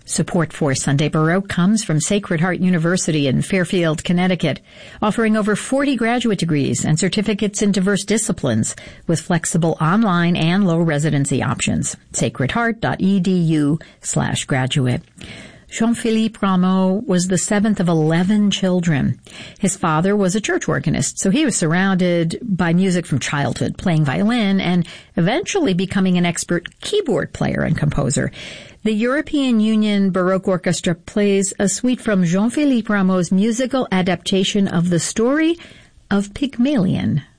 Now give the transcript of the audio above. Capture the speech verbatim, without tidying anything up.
Support for Sunday Baroque comes from Sacred Heart University in Fairfield, Connecticut, offering over forty graduate degrees and certificates in diverse disciplines with flexible online and low residency options. sacredheart.edu slash graduate. Jean-Philippe Rameau was the seventh of eleven children. His father was a church organist, so he was surrounded by music from childhood, playing violin and eventually becoming an expert keyboard player and composer. The European Union Baroque Orchestra plays a suite from Jean-Philippe Rameau's musical adaptation of the story of Pygmalion.